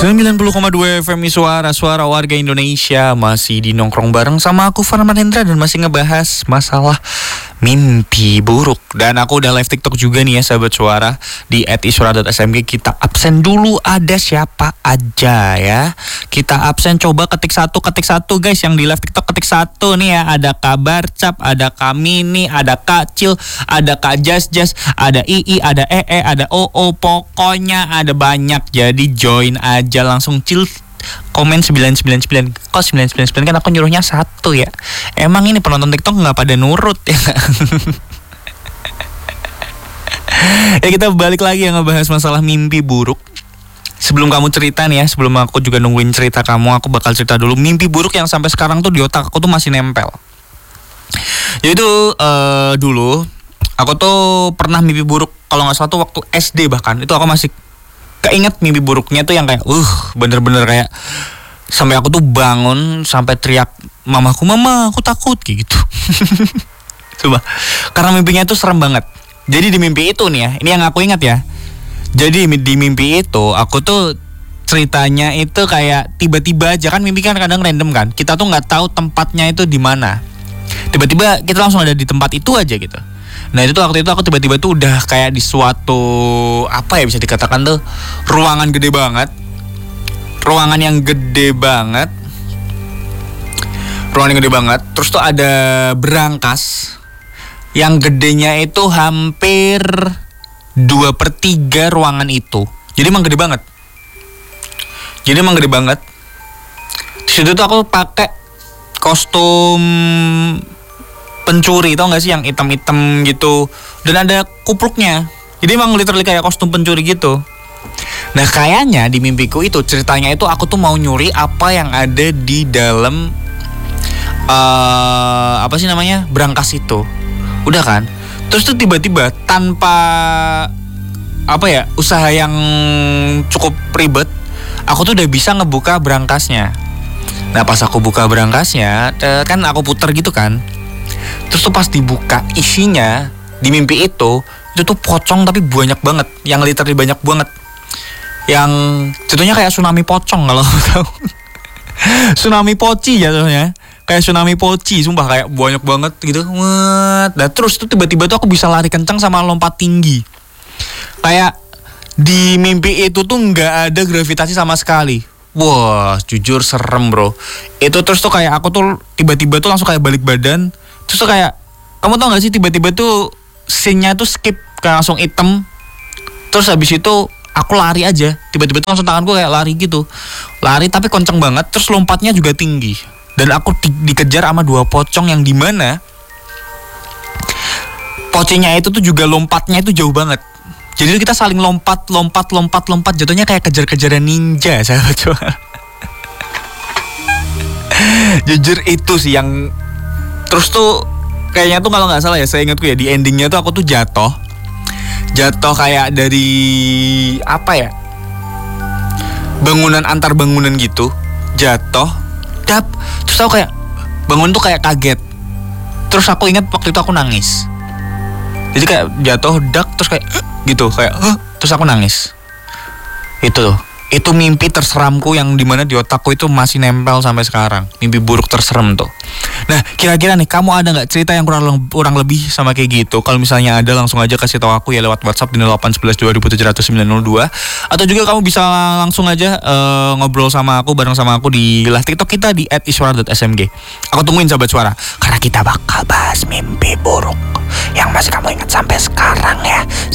90,2 FM Suara Warga Indonesia. Masih di nongkrong bareng sama aku Farman Hendra. Dan masih ngebahas masalah mimpi buruk. Dan aku udah live TikTok juga nih ya sahabat suara. Di @iswara.smg. Kita absen dulu, ada siapa aja ya. Kita absen, coba ketik satu guys. Yang di live TikTok ketik satu nih ya. Ada Kak Barcap, ada Kak Mini, ada Kak Cil, ada Kak Jas, ada II, ada ada OO. Pokoknya ada banyak. Jadi join aja langsung Cil. Komen 999. Kok 999 kan aku nyuruhnya 1 ya. Emang ini penonton TikTok gak pada nurut ya. Ya kita balik lagi yang ngebahas masalah mimpi buruk. Sebelum kamu cerita nih ya, sebelum aku juga nungguin cerita kamu, aku bakal cerita dulu mimpi buruk yang sampai sekarang tuh di otak aku tuh masih nempel. Yaitu dulu aku tuh pernah mimpi buruk, kalau gak salah tuh waktu SD bahkan. Itu aku masih keinget mimpi buruknya tuh yang kayak bener-bener kayak sampai aku tuh bangun sampai teriak mamaku, "Mama, aku takut," kayak gitu. Coba, karena mimpinya tuh serem banget. Jadi di mimpi itu nih ya, ini yang aku ingat ya. Jadi di mimpi itu aku tuh ceritanya itu kayak tiba-tiba aja, kan mimpi kan kadang random kan. Kita tuh nggak tahu tempatnya itu di mana. Tiba-tiba kita langsung ada di tempat itu aja gitu. Nah itu tuh waktu itu aku tiba-tiba tuh udah kayak di suatu, apa ya bisa dikatakan tuh, ruangan gede banget. Ruangan yang gede banget. Terus tuh ada berangkas yang gedenya itu hampir 2/3 ruangan itu. Jadi emang gede banget. Terus itu tuh aku pakai kostum pencuri, tau gak sih yang hitam-hitam gitu. Dan ada kupluknya. Jadi emang literally kayak kostum pencuri gitu. Nah kayaknya di mimpiku itu ceritanya itu aku tuh mau nyuri apa yang ada di dalam berangkas itu. Udah kan. Terus tuh tiba-tiba tanpa usaha yang cukup ribet, aku tuh udah bisa ngebuka berangkasnya. Nah pas aku buka berangkasnya, kan aku puter gitu kan. Terus tuh pas dibuka isinya di mimpi itu tuh pocong tapi banyak banget, yang literally banyak banget, yang jatuhnya kayak tsunami pocong kalau tahu. Tsunami poci jatuhnya, kayak tsunami poci, sumpah kayak banyak banget gitu. Nah terus tuh tiba-tiba tuh aku bisa lari kencang sama lompat tinggi. Kayak di mimpi itu tuh nggak ada gravitasi sama sekali. Wah jujur serem bro. Itu terus tuh kayak aku tuh tiba-tiba tuh langsung kayak balik badan. Terus tuh kayak, kamu tau gak sih tiba-tiba tuh scene-nya tuh skip, kayak langsung hitam. Terus habis itu aku lari aja. Tiba-tiba tuh langsung tanganku kayak lari gitu. Lari tapi kenceng banget, terus lompatnya juga tinggi. Dan aku dikejar sama 2 pocong yang dimana pocongnya itu tuh juga lompatnya itu jauh banget. Jadi kita saling lompat. Jatuhnya kayak kejar-kejaran ninja sahabat coba. Jujur itu sih yang. Terus tuh kayaknya tuh kalau nggak salah ya, saya ingatku ya, di endingnya tuh aku tuh jatuh kayak dari bangunan antar bangunan gitu, jatuh, terus aku kayak bangun tuh kayak kaget. Terus aku ingat waktu itu aku nangis. Jadi kayak jatuh terus kayak gitu, kayak terus aku nangis. Itu mimpi terseramku yang dimana di otakku itu masih nempel sampai sekarang. Mimpi buruk terserem tuh. Nah kira-kira nih kamu ada gak cerita yang kurang lebih sama kayak gitu? Kalau misalnya ada langsung aja kasih tahu aku ya lewat WhatsApp di 0811-2700-902. Atau juga kamu bisa langsung aja ngobrol sama aku, bareng sama aku di live TikTok kita di @iswara.smg. Aku tungguin sahabat suara, karena kita bakal bahas mimpi buruk yang masih kamu ingat sampai sekarang ya.